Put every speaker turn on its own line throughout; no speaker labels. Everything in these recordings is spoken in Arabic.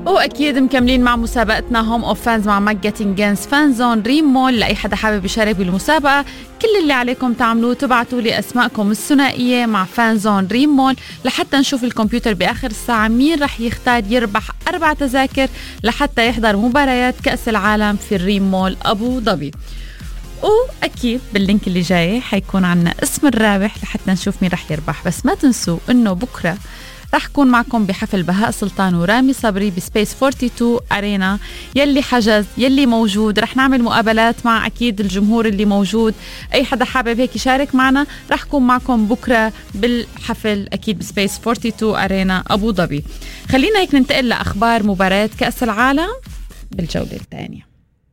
واكيد مكملين مع مسابقتنا هوم اوف فانز مع ماك جيتنج جيمز فان زون دريم مول. لاي حدا حابب يشارك بالمسابقه كل اللي عليكم تعملوه تبعتوا لي اسماءكم الثنائيه مع فان زون دريم مول لحتى نشوف الكمبيوتر باخر الساعه مين رح يختار يربح 4 تذاكر لحتى يحضر مباريات كاس العالم في الريم مول ابو ظبي. واكيد باللينك اللي جاي حيكون عنا اسم الرابح لحتى نشوف مين رح يربح. بس ما تنسوا انه بكره رح كون معكم بحفل بهاء سلطان ورامي صبري بسبيس 42 أرينا. يلي حجز يلي موجود رح نعمل مقابلات مع أكيد الجمهور اللي موجود. أي حدا حابب هيك يشارك معنا رح كون معكم بكرة بالحفل أكيد بسبيس 42 أرينا أبو ظبي. خلينا هيك ننتقل لأخبار مباراة كأس العالم بالجولة الثانية.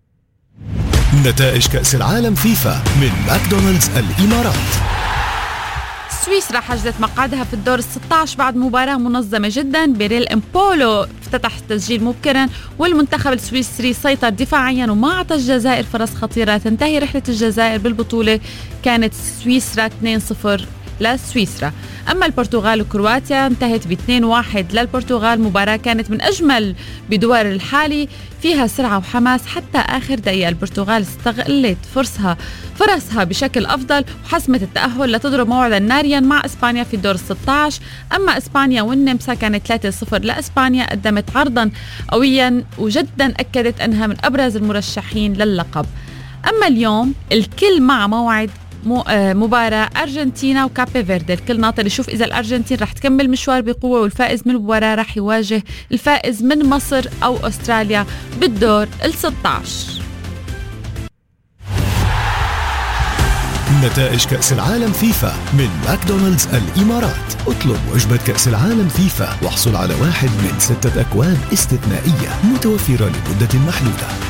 نتائج كأس العالم فيفا من ماكدونالدز الإمارات.
سويسرا حجزت مقعدها في الدور 16 بعد مباراة منظمة جدا. بيريل امبولو افتتح التسجيل مبكرا والمنتخب السويسري سيطر دفاعيا وما أعطى الجزائر فرص خطيرة. تنتهي رحلة الجزائر بالبطولة كانت سويسرا 2-0 لسويسرا. أما البرتغال وكرواتيا انتهت ب2-1 للبرتغال. مباراة كانت من أجمل بدور الحالي فيها سرعة وحماس حتى آخر دقيقة. البرتغال استغلت فرصها بشكل أفضل وحسمت التأهل لتضرب موعدا ناريا مع إسبانيا في الدور 16. أما إسبانيا والنمسا كانت 3-0 لإسبانيا. قدمت عرضا قويا وجدا أكدت أنها من أبرز المرشحين للقب. أما اليوم الكل مع موعد مباراة أرجنتينا وكابي فيردي. الكل ناطر يشوف إذا الأرجنتين رح تكمل مشوار بقوة والفائز من المباراة رح يواجه الفائز من مصر أو أستراليا بالدور 16.
نتائج كأس العالم فيفا من ماكدونالدز الإمارات. اطلب وجبة كأس العالم فيفا واحصل على 1 من 6 أكواب استثنائية متوفرة لمدة محدودة.